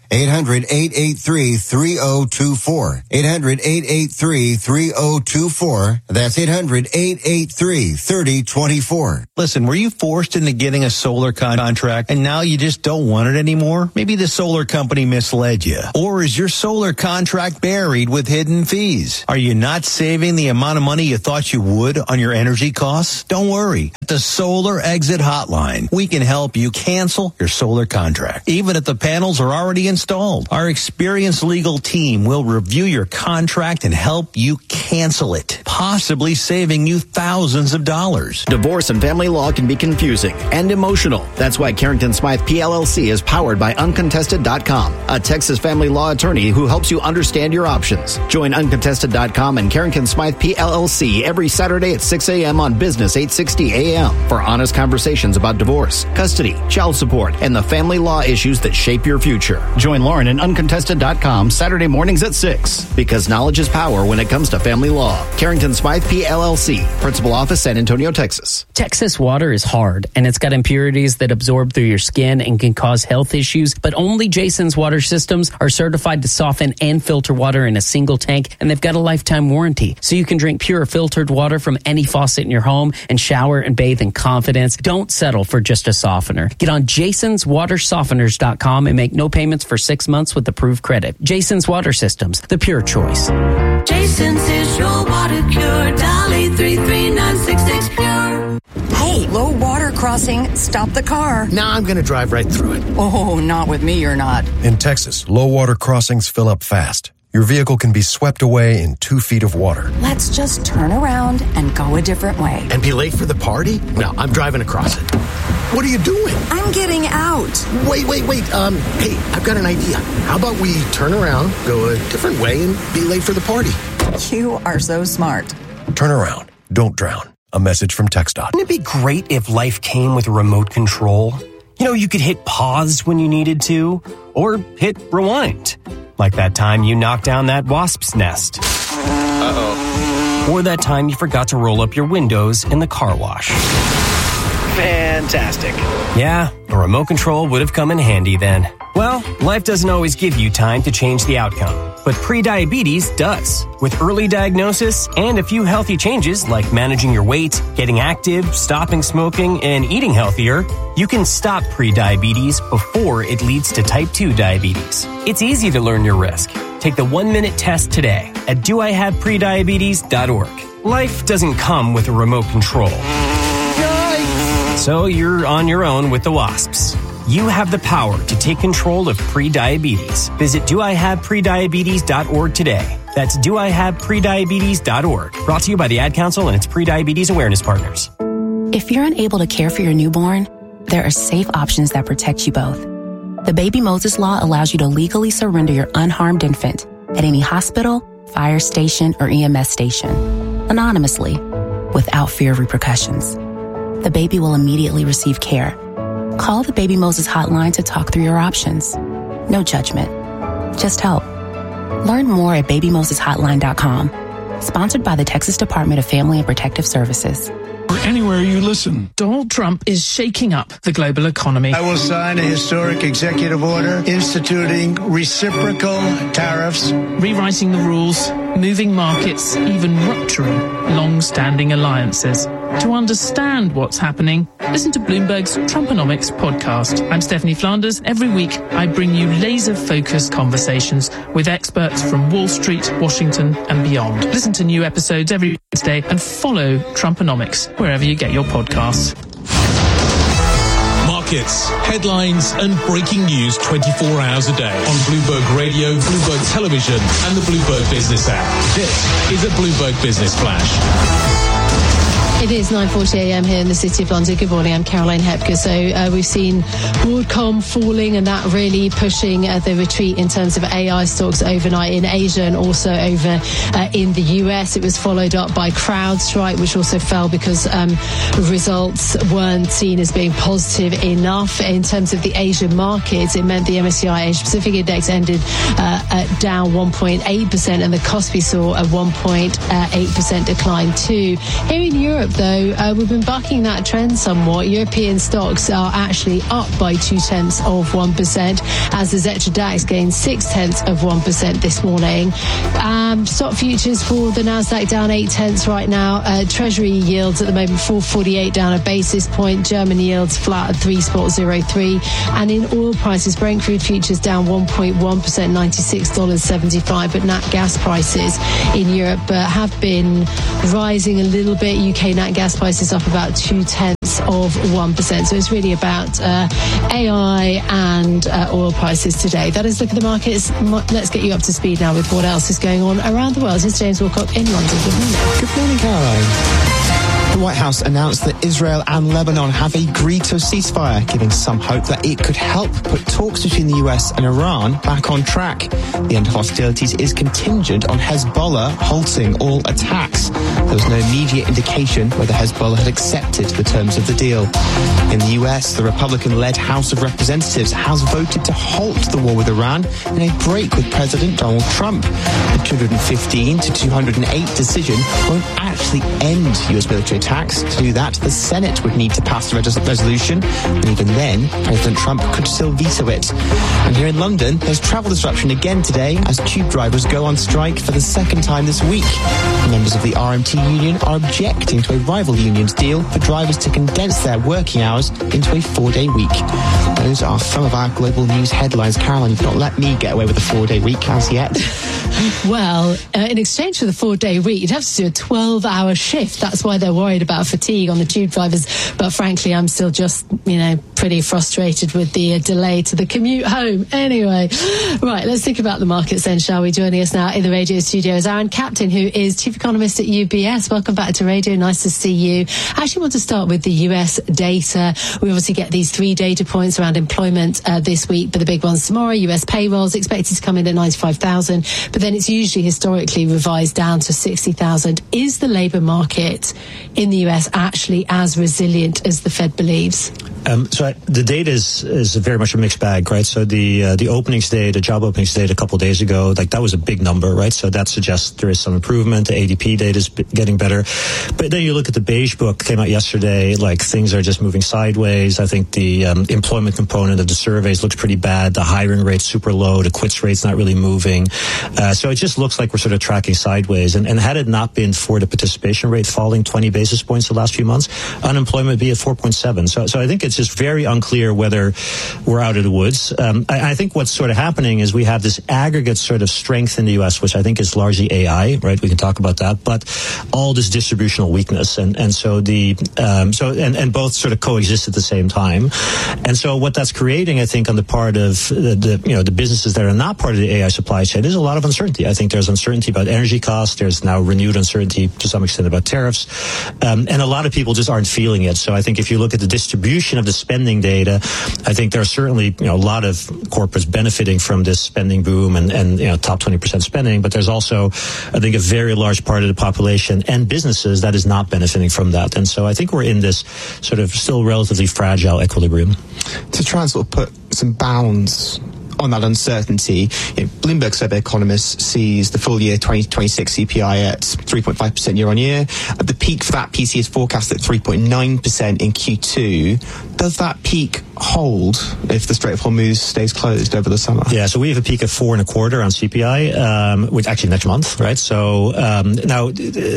eight hundred, eight eight three, three oh two four. eight hundred, eight eight three, three oh two four. That's eight hundred, eight eight three, three oh two four. Listen, were you forced into getting a solar contract and now you just don't want it anymore? Maybe the solar company misled you. Or is your solar contract buried with hidden fees? Are you not saving the amount of money you thought you would on your energy costs? Don't worry. At the Solar Exit Hotline, we can help you cancel your solar contract, even if the panels are already installed. Our experienced legal team will review your contract and help you cancel it, possibly saving you thousands of dollars. Divorce and family law can be confusing and emotional. That's why Carrington Smythe P L L C is powered by Uncontested dot com, a Texas family law attorney who helps you understand your options. Join Uncontested dot com and Carrington Smythe P L L C every Saturday at six a.m. on Business eight sixty A M for honest conversations about divorce, custody, child support, and the family law issues that shape your future. Join Lauren at Uncontested dot com Saturday mornings at six, because knowledge is power when it comes to family law. Carrington Smythe P L L C, Principal Office, San Antonio, Texas. Texas water is hard, and it's got impurities that absorb through your skin and can cause health issues, but only Jason's water systems are certified to soften and filter water in a single tank, and they've got a lifetime warranty, so you can drink pure filtered water from any faucet in your home and shower and bathe in confidence. Don't settle for just a softener. Get on Jasons Water Softeners dot com and make no payments for six months with approved credit. Jason's Water Systems, the pure choice. Jason's is your water cure. Dolly three three nine six six pure. Hey, low water crossing. Stop the car. Nah, I'm going to drive right through it. Oh, not with me, you're not. In Texas, low water crossings fill up fast. Your vehicle can be swept away in two feet of water. Let's just turn around and go a different way. And be late for the party? No, I'm driving across it. What are you doing? I'm getting out. Wait, wait, wait. Um, hey, I've got an idea. How about we turn around, go a different way, and be late for the party? You are so smart. Turn around. Don't drown. A message from TxDOT. Wouldn't it be great if life came with a remote control? You know, you could hit pause when you needed to, or hit rewind. Like that time you knocked down that wasp's nest. Uh-oh. Or that time you forgot to roll up your windows in the car wash. Fantastic. Yeah, a remote control would have come in handy then. Well, life doesn't always give you time to change the outcome, but prediabetes does. With early diagnosis and a few healthy changes like managing your weight, getting active, stopping smoking, and eating healthier, you can stop prediabetes before it leads to type two diabetes. It's easy to learn your risk. Take the one-minute test today at do I have prediabetes dot org. Life doesn't come with a remote control. Yikes! So you're on your own with the wasps. You have the power to take control of prediabetes. Visit do I have prediabetes dot org today. That's do I have prediabetes dot org. Brought to you by the Ad Council and its prediabetes awareness partners. If you're unable to care for your newborn, there are safe options that protect you both. The Baby Moses Law allows you to legally surrender your unharmed infant at any hospital, fire station, or E M S station, anonymously, without fear of repercussions. The baby will immediately receive care. Call the Baby Moses hotline to talk through your options. No judgment, just help. Learn more at baby moses hotline dot com. Sponsored by the Texas Department of Family and Protective Services. Or anywhere you listen. Donald Trump is shaking up the global economy. I will sign a historic executive order instituting reciprocal tariffs, rewriting the rules, moving markets, even rupturing long-standing alliances. To understand what's happening, listen to Bloomberg's Trumponomics podcast. I'm Stephanie Flanders. Every week, I bring you laser-focused conversations with experts from Wall Street, Washington, and beyond. Listen to new episodes every Wednesday and follow Trumponomics wherever you get your podcasts. Markets, headlines, and breaking news twenty-four hours a day on Bloomberg Radio, Bloomberg Television, and the Bloomberg Business app. This is a Bloomberg Business Flash. It is nine forty a.m. here in the City of London. Good morning, I'm Caroline Hepker. So uh, we've seen Broadcom falling and that really pushing uh, the retreat in terms of A I stocks overnight in Asia and also over uh, in the U S. It was followed up by CrowdStrike, which also fell because um, results weren't seen as being positive enough. In terms of the Asian markets, it meant the M S C I Asia Pacific Index ended uh, at down one point eight percent and the Kospi saw a one point eight percent decline too. Here in Europe, Europe, though, uh, we've been bucking that trend somewhat. European stocks are actually up by two tenths of one percent, as the Xetra DAX gained six tenths of one percent this morning. Um, stock futures for the Nasdaq down eight tenths right now. Uh, Treasury yields at the moment four forty-eight, down a basis point. German yields flat at three point zero three. And in oil prices, Brent crude futures down one point one percent, ninety-six dollars seventy-five. But nat gas prices in Europe uh, have been rising a little bit. U K nat gas prices up about two tenths of one percent. So it's really about uh, A I and uh, oil prices today. That is Look at the Markets. Let's get you up to speed now with what else is going on around the world. Here's James Wilcock in London. Good morning. Good morning, Caroline. The White House announced that Israel and Lebanon have agreed to a ceasefire, giving some hope that it could help put talks between the U S and Iran back on track. The end of hostilities is contingent on Hezbollah halting all attacks. There was no immediate indication whether Hezbollah had accepted the terms of the deal. In the U S, the Republican-led House of Representatives has voted to halt the war with Iran in a break with President Donald Trump. The two hundred fifteen to two hundred eight decision won't actually end U S military attacks. To do that, the Senate would need to pass the res- resolution, and even then, President Trump could still veto it. And here in London, there's travel disruption again today as tube drivers go on strike for the second time this week. Members of the R M T union are objecting to a rival union's deal for drivers to condense their working hours into a four-day week. Those are some of our global news headlines. Caroline, you've not let me get away with a four-day week as yet. Well, uh, in exchange for the four-day week, you'd have to do a twelve-hour shift. That's why they're worried about fatigue on the tube drivers. But frankly, I'm still just, you know, pretty frustrated with the uh, delay to the commute home. Anyway, right, let's think about the markets then, shall we? Joining us now in the radio studio is Aaron Captain, who is Chief Economist at U B S. Welcome back to radio. Nice to see you. I actually want to start with the U S data. We obviously get these three data points around employment uh, this week, but the big ones tomorrow. U S payrolls expected to come in at ninety-five thousand, but then it's usually historically revised down to sixty thousand. Is the labour market in the U S actually as resilient as the Fed believes? Um, so I, the data is, is very much a mixed bag, right? So the uh, the openings data, the job openings data a couple of days ago, like that was a big number, right? So that suggests there is some improvement. The A D P data is getting better. But then you look at the Beige Book, came out yesterday, like things are just moving sideways. I think the um, employment component of the surveys looks pretty bad. The hiring rate's super low. The quits rate's not really moving. Uh, so it just looks like we're sort of tracking sideways. And, and had it not been for the participation rate falling twenty basis points the last few months, unemployment would be at four point seven. So, so I think it's just very unclear whether we're out of the woods. Um, I, I think what's sort of happening is we have this aggregate sort of strength in the U S, which I think is largely A I, right? We can talk about that, but all this distributional weakness. And, and so the, um, so, and, and both sort of coexist at the same time. And so what that's creating, I think, on the part of the, the, you know, the businesses that are not part of the A I supply chain is a lot of uncertainty. I think there's uncertainty about energy costs. There's now renewed uncertainty to some extent about tariffs. Um, and a lot of people just aren't feeling it. So I think if you look at the distribution of the spending data, I think there are certainly, you know, a lot of corporates benefiting from this spending boom and, and, you know, top twenty percent spending. But there's also, I think, a very large part of the population and businesses that is not benefiting from that. And so I think we're in this sort of still relatively fragile equilibrium. To try and sort of put some bounds on that uncertainty, you know, Bloomberg Survey Economists sees the full year twenty twenty-six C P I at three point five percent year on year. At the peak for that, P C is forecast at three point nine percent in Q two. Does that peak hold if the Strait of Hormuz stays closed over the summer? Yeah, so we have a peak of four and a quarter on C P I, um, which actually next month, right? So um, now, uh,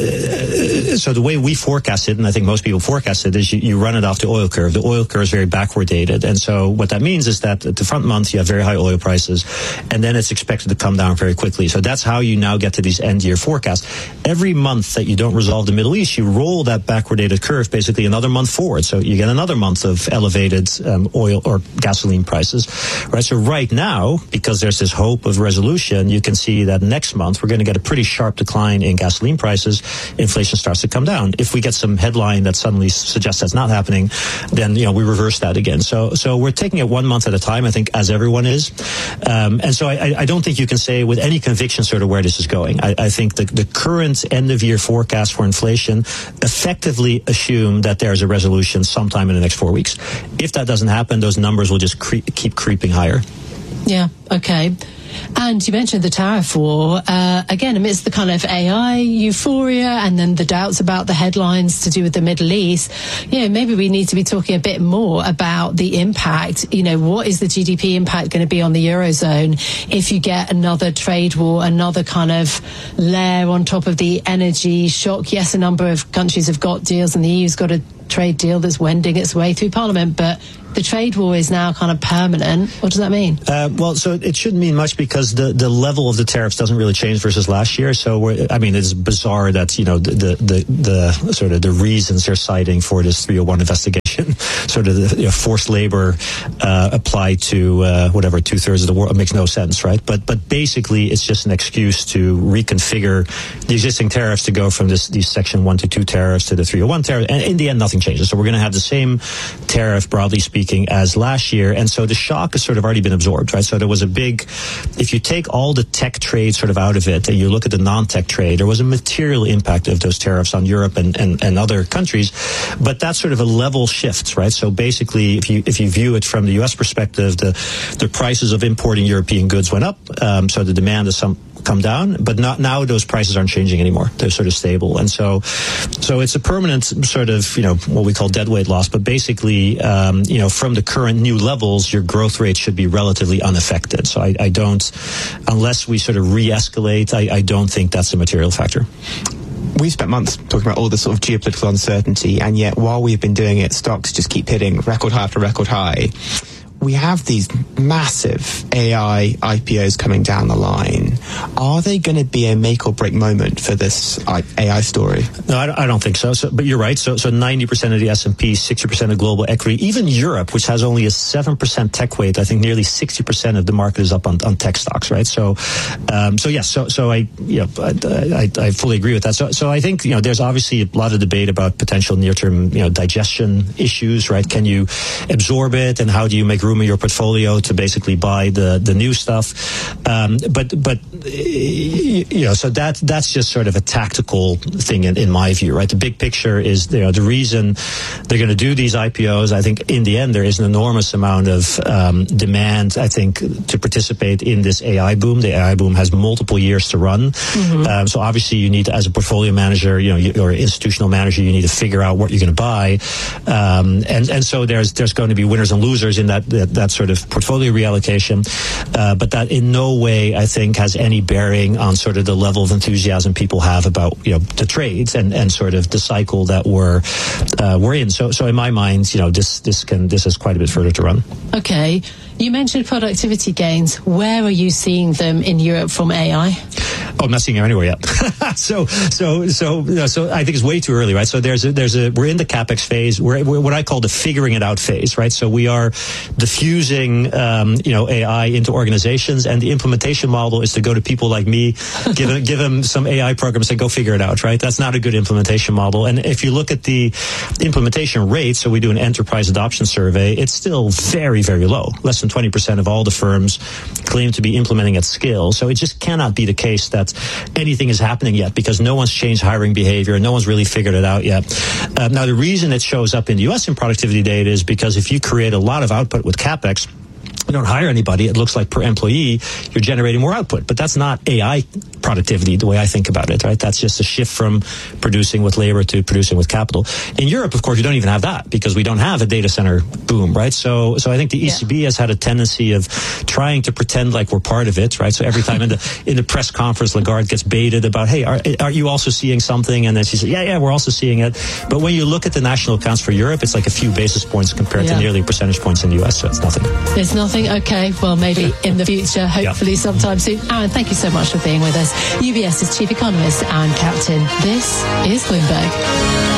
so the way we forecast it, and I think most people forecast it, is you, you run it off the oil curve. The oil curve is very backward dated, and so what that means is that at the front month you have very high oil prices, and then it's expected to come down very quickly. So that's how you now get to these end-year forecasts. Every month that you don't resolve the Middle East, you roll that backward-dated curve basically another month forward. So you get another month of elevated um, oil or gasoline prices, right? So right now, because there's this hope of resolution, you can see that next month we're going to get a pretty sharp decline in gasoline prices. Inflation starts to come down. If we get some headline that suddenly suggests that's not happening, then, you know, we reverse that again. So, so we're taking it one month at a time, I think, as everyone is. Um, and so I, I don't think you can say with any conviction sort of where this is going. I, I think the, the current end-of-year forecast for inflation effectively assume that there's a resolution sometime in the next four weeks. If that doesn't happen, those numbers will just cre- keep creeping higher. Yeah, okay. And you mentioned the tariff war. Uh, again, amidst the kind of A I euphoria and then the doubts about the headlines to do with the Middle East, you know, maybe we need to be talking a bit more about the impact. You know, what is the G D P impact going to be on the Eurozone if you get another trade war, another kind of layer on top of the energy shock? Yes, a number of countries have got deals and the E U's got a trade deal that's wending its way through Parliament, but the trade war is now kind of permanent. What does that mean? Uh, well, so it shouldn't mean much because the, the level of the tariffs doesn't really change versus last year. So, we're, I mean, it's bizarre that, you know, the, the, the, the sort of the reasons they're citing for this three oh one investigation, sort of the, you know, forced labor uh, applied to uh, whatever, two-thirds of the world. It makes no sense, right? But but basically, it's just an excuse to reconfigure the existing tariffs to go from this these Section one to two tariffs to the three oh one tariff. And in the end, nothing changes. So we're going to have the same tariff, broadly speaking, as last year. And so the shock has sort of already been absorbed, right? So there was a big, if you take all the tech trade sort of out of it and you look at the non-tech trade, there was a material impact of those tariffs on Europe and, and, and other countries. But that's sort of a level shift, right? So basically, if you if you view it from the U S perspective, the, the prices of importing European goods went up. Um, so the demand is some come down, but not now those prices aren't changing anymore. They're sort of stable. And so so it's a permanent sort of, you know, what we call deadweight loss. But basically, um, you know, from the current new levels, your growth rate should be relatively unaffected. So I, I don't, unless we sort of re-escalate, I, I don't think that's a material factor. We've spent months talking about all this sort of geopolitical uncertainty, and yet while we've been doing it, stocks just keep hitting record high after record high. We have these massive A I I P Os coming down the line. Are they going to be a make or break moment for this A I story? No, I don't think so. so but you're right. So, so ninety percent of the S and P, sixty percent of global equity, even Europe, which has only a seven percent tech weight, I think nearly sixty percent of the market is up on, on tech stocks, right? So, um, so yes, so, so I, you know, I, I, I fully agree with that. So, so I think, you know, there's obviously a lot of debate about potential near-term, you know, digestion issues, right? Can you absorb it, and how do you make room in your portfolio to basically buy the the new stuff? Um, but but you know, so that that's just sort of a tactical thing in, in my view, right? The big picture is, you know, the reason they're going to do these I P Os. I think in the end there is an enormous amount of um, demand, I think, to participate in this A I boom. The A I boom has multiple years to run. Mm-hmm. Um, so obviously you need to, as a portfolio manager, you know, or institutional manager, you need to figure out what you're going to buy. Um, and and so there's there's going to be winners and losers in that that, that sort of portfolio reallocation, uh, but that in no way, I think, has any bearing on sort of the level of enthusiasm people have about, you know, the trades and, and sort of the cycle that we're uh, we're in. So, so in my mind, you know, this this can this has quite a bit further to run. Okay, you mentioned productivity gains. Where are you seeing them in Europe from A I? Oh, I'm not seeing them anywhere yet. so, so, so, you know, so I think it's way too early, right? So there's a, there's a, we're in the CapEx phase. We're, we're what I call the figuring it out phase, right? So we are diffusing, um, you know, A I into organizations, and the implementation model is to go to people like me, give them, give them some A I program, say, go figure it out, right? That's not a good implementation model. And if you look at the implementation rate, so we do an enterprise adoption survey, it's still very, very low. Less than twenty percent of all the firms claim to be implementing at scale. So it just cannot be the case that anything is happening yet, because no one's changed hiring behavior. No one's really figured it out yet. Uh, now, the reason it shows up in the U S in productivity data is because if you create a lot of output with CapEx, you don't hire anybody, it looks like per employee, you're generating more output. But that's not A I productivity, the way I think about it, right? That's just a shift from producing with labor to producing with capital. In Europe, of course, you don't even have that, because we don't have a data center boom, right? So so I think the E C B yeah. has had a tendency of trying to pretend like we're part of it, right? So every time in the in the press conference, Lagarde gets baited about, hey, are, are you also seeing something? And then she says, yeah, yeah, we're also seeing it. But when you look at the national accounts for Europe, it's like a few basis points compared yeah. to nearly percentage points in the U S, so it's nothing. There's nothing. Okay, well, maybe in the future, hopefully yeah. sometime soon. Aaron, thank you so much for being with us. UBS's chief economist, Aaron Captain. This is Bloomberg.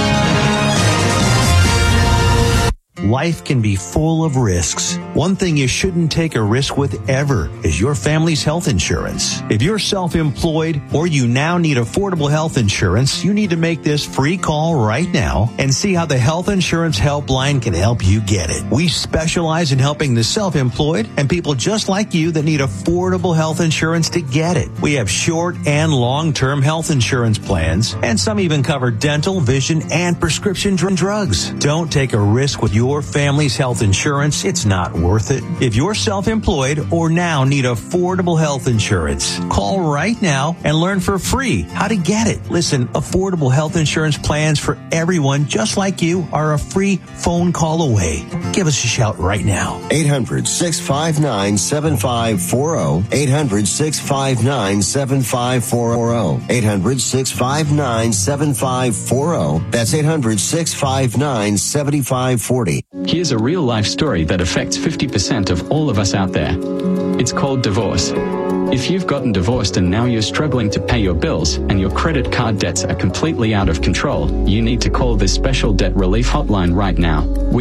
Life can be full of risks. One thing you shouldn't take a risk with ever is your family's health insurance. If you're self-employed or you now need affordable health insurance, you need to make this free call right now and see how the Health Insurance Helpline can help you get it. We specialize in helping the self-employed and people just like you that need affordable health insurance to get it. We have short and long-term health insurance plans, and some even cover dental, vision, and prescription drugs. Don't take a risk with your your family's health insurance, it's not worth it. If you're self-employed or now need affordable health insurance, call right now and learn for free how to get it. Listen, affordable health insurance plans for everyone just like you are a free phone call away. Give us a shout right now. eight hundred, six five nine, seven five four zero. eight hundred, six five nine, seven five four zero. eight hundred, six five nine, seven five four zero. That's eight hundred, six five nine, seven five four zero. Here's a real-life story that affects fifty percent of all of us out there. It's called divorce. If you've gotten divorced and now you're struggling to pay your bills and your credit card debts are completely out of control, you need to call this special debt relief hotline right now. We